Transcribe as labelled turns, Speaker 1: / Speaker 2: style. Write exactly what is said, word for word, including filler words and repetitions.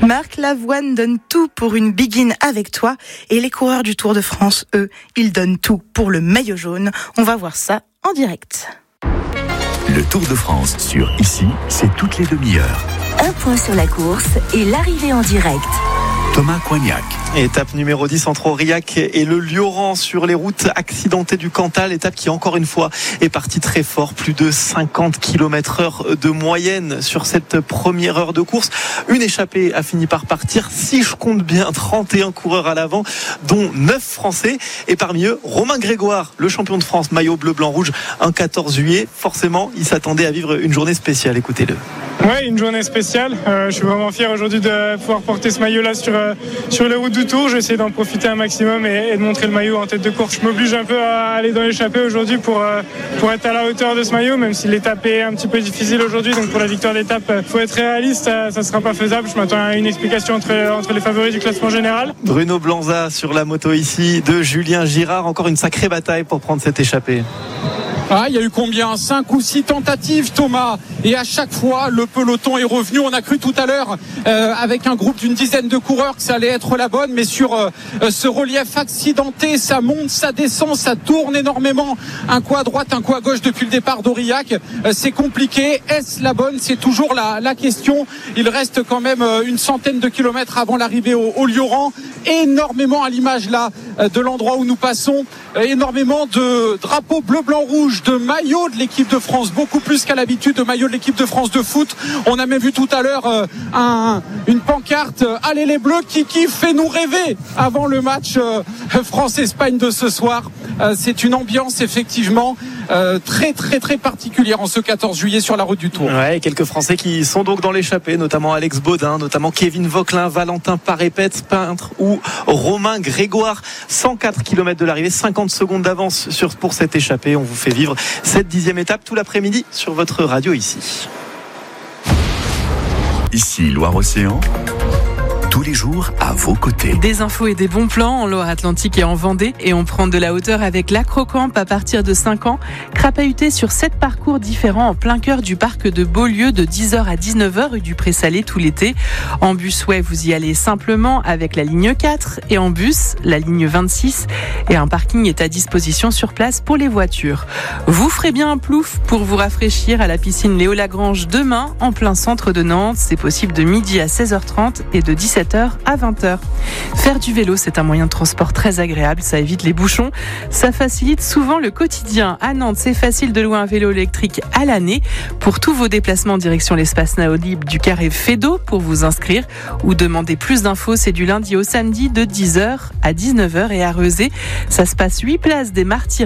Speaker 1: Marc Lavoine donne tout pour une Begin avec toi. Et les coureurs du Tour de France, eux, ils donnent tout pour le maillot jaune. On va voir ça en direct.
Speaker 2: Le Tour de France sur Ici, c'est toutes les demi-heures.
Speaker 3: Un point sur la course et l'arrivée en direct.
Speaker 2: Thomas Coignac.
Speaker 4: Étape numéro dix entre Aurillac et le Lioran sur les routes accidentées du Cantal. Étape qui, encore une fois, est partie très fort. Plus de cinquante kilomètres heure de moyenne sur cette première heure de course. Une échappée a fini par partir. Si je compte bien, trente et un coureurs à l'avant, dont neuf Français. Et parmi eux, Romain Grégoire, le champion de France, maillot bleu, blanc, rouge, un quatorze juillet. Forcément, il s'attendait à vivre une journée spéciale. Écoutez-le.
Speaker 5: Ouais, une journée spéciale. Euh, je suis vraiment fier aujourd'hui de pouvoir porter ce maillot-là sur, euh, sur les routes du Tour. Je vais essayer d'en profiter un maximum et, et de montrer le maillot en tête de course. Je m'oblige un peu à aller dans l'échappée aujourd'hui pour, euh, pour être à la hauteur de ce maillot, même si l'étape est un petit peu difficile aujourd'hui. Donc pour la victoire d'étape, il faut être réaliste, ça ne sera pas faisable. Je m'attends à une explication entre, entre les favoris du classement général.
Speaker 4: Bruno Blanza sur la moto ici, de Julien Girard. Encore une sacrée bataille pour prendre cette échappée.
Speaker 6: Ah, il y a eu combien ? cinq ou six tentatives, Thomas. Et à chaque fois, le peloton est revenu. On a cru tout à l'heure, euh, avec un groupe d'une dizaine de coureurs, que ça allait être la bonne. Mais sur euh, ce relief accidenté, ça monte, ça descend, ça tourne énormément. Un coup à droite, un coup à gauche depuis le départ d'Aurillac. Euh, c'est compliqué. Est-ce la bonne ? C'est toujours la, la question. Il reste quand même euh, une centaine de kilomètres avant l'arrivée au, au Lioran. Énormément à l'image là euh, de l'endroit où nous passons. Euh, énormément de drapeaux bleu, blanc, rouge, de maillots de l'équipe de France, beaucoup plus qu'à l'habitude, de maillots de l'équipe de France de foot. On a même vu tout à l'heure euh, un, une pancarte euh, Allez les Bleus, Kiki fait-nous rêver avant le match euh, France-Espagne de ce soir. Euh, c'est une ambiance effectivement euh, très très très particulière en ce quatorze juillet sur la route du Tour.
Speaker 4: Ouais, quelques Français qui sont donc dans l'échappée, notamment Alex Baudin, notamment Kevin Vauquelin, Valentin Parépète, peintre, ou Romain Grégoire. cent quatre kilomètres de l'arrivée, cinquante secondes d'avance sur, pour cette échappée. On vous fait vivre cette dixième étape tout l'après-midi sur votre radio ici.
Speaker 2: Ici, Loire-Océan. Tous les jours à vos côtés.
Speaker 7: Des infos et des bons plans en Loire-Atlantique et en Vendée. Et on prend de la hauteur avec l'Acrocamp à partir de cinq ans. Crapahuté sur sept parcours différents en plein cœur du parc de Beaulieu de dix heures à dix-neuf heures rue du Pré-Salé tout l'été. En bus, ouais, vous y allez simplement avec la ligne quatre. Et en bus, la ligne vingt-six. Et un parking est à disposition sur place pour les voitures. Vous ferez bien un plouf pour vous rafraîchir à la piscine Léo Lagrange demain en plein centre de Nantes. C'est possible de midi à seize heures trente et de dix-sept heures à vingt heures. Faire du vélo, c'est un moyen de transport très agréable, ça évite les bouchons, ça facilite souvent le quotidien. À Nantes, c'est facile de louer un vélo électrique à l'année. Pour tous vos déplacements, direction l'espace Naolib du Carré Fédo pour vous inscrire ou demander plus d'infos, c'est du lundi au samedi de dix heures à dix-neuf heures et à Rezé. Ça se passe huit places des Martyrs